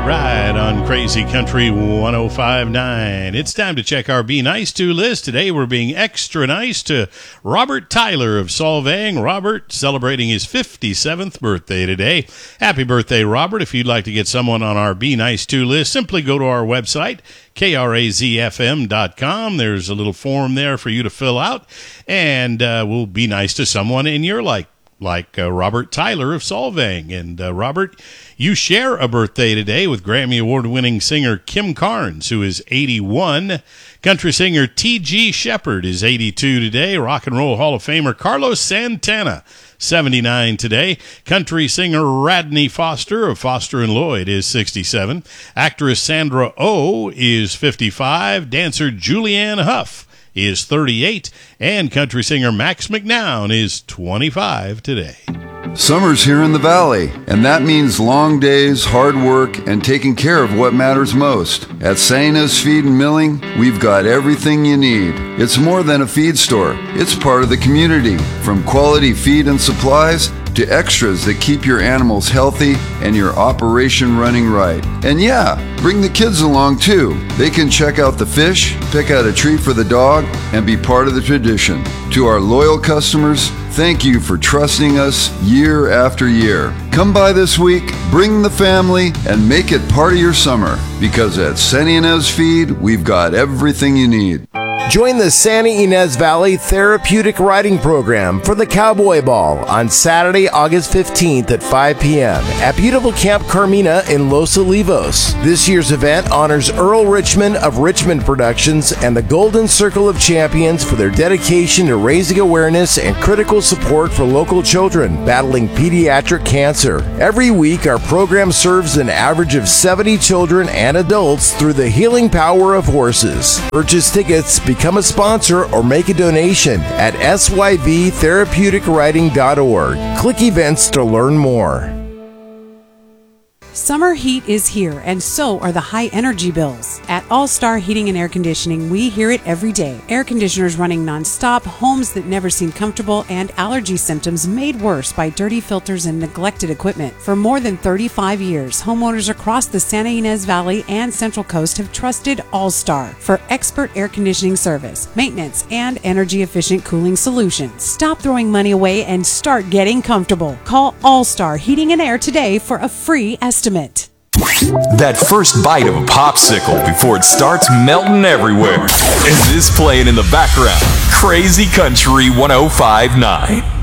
Right on Crazy Country 105.9. It's time to check our Be Nice To list. Today we're being extra nice to Robert Tyler of Solvang. Robert celebrating his 57th birthday today. Happy birthday, Robert. If you'd like to get someone on our Be Nice To list, simply go to our website, krazfm.com. There's a little form there for you to fill out, and we'll be nice to someone in your life. Like Robert Tyler of Solvang. And Robert, you share a birthday today with Grammy Award-winning singer Kim Carnes, who is 81. Country singer T.G. Shepherd is 82 today. Rock and Roll Hall of Famer Carlos Santana, 79 today. Country singer Radney Foster of Foster & Lloyd is 67. Actress Sandra Oh is 55. Dancer Julianne Hough is 38, and country singer Max McNown is 25 today. Summer's here in the Valley, and that means long days, hard work, and taking care of what matters most. At Santa's Feed and Milling, we've got everything you need. It's more than a feed store. It's part of the community, from quality feed and supplies to extras that keep your animals healthy and your operation running right. And yeah, bring the kids along too. They can check out the fish, pick out a treat for the dog, and be part of the tradition. To our loyal customers, thank you for trusting us year after year. Come by this week, bring the family, and make it part of your summer. Because at Santa Ynez Feed, we've got everything you need. Join the Santa Ynez Valley Therapeutic Riding Program for the Cowboy Ball on Saturday, August 15th at 5 p.m. at beautiful Camp Carmina in Los Olivos. This year's event honors Earl Richmond of Richmond Productions and the Golden Circle of Champions for their dedication to raising awareness and critical support for local children battling pediatric cancer. Every week, our program serves an average of 70 children and adults through the healing power of horses. Purchase tickets, become a sponsor, or make a donation at syvtherapeuticriding.org. Click events to learn more. Summer heat is here, and so are the high energy bills. At All Star Heating and Air Conditioning, we hear it every day. Air conditioners running nonstop, homes that never seem comfortable, and allergy symptoms made worse by dirty filters and neglected equipment. For more than 35 years, homeowners across the Santa Ynez Valley and Central Coast have trusted All Star for expert air conditioning service, maintenance, and energy-efficient cooling solutions. Stop throwing money away and start getting comfortable. Call All Star Heating and Air today for a free estimate. That first bite of a popsicle before it starts melting everywhere. And this playing in the background, Crazy Country 105.9.